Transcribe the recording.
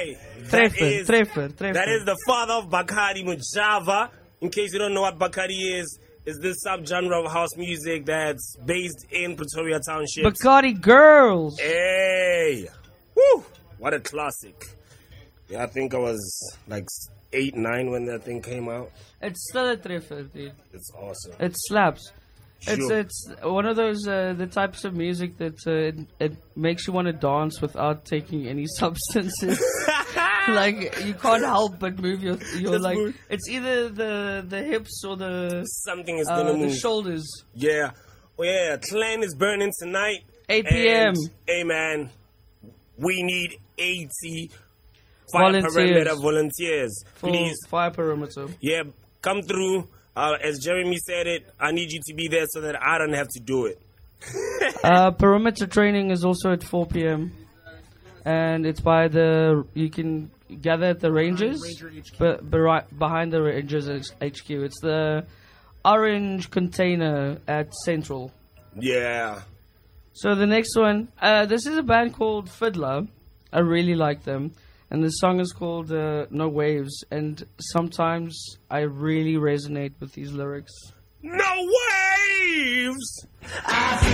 Hey, Treffer. That is the father of Bakari Mujava. In case you don't know what Bakari is this subgenre of house music that's based in Pretoria Township. Bacardi Girls. Hey, woo! What a classic. Yeah, I think I was like 8, 9 when that thing came out. It's still a treffer, dude. It's awesome. It slaps. Sure. It's one of those the types of music that it makes you want to dance without taking any substances. Like you can't help but move your like move. it's either the hips or the Something is gonna move. the shoulders. Yeah. Oh yeah, Clan is burning tonight. 8 p.m. And, hey man, we need 80 Volunteers. fire perimeter volunteers. For Please. fire perimeter. Yeah, come through. As Jeremy said it, I need you to be there so that I don't have to do it. Perimeter training is also at 4 p.m. And it's by you can gather at the Rangers, but right behind the Rangers HQ. It's the orange container at Central. Yeah. So the next one, this is a band called Fiddler. I really like them. And the song is called No Waves. And sometimes I really resonate with these lyrics. No waves!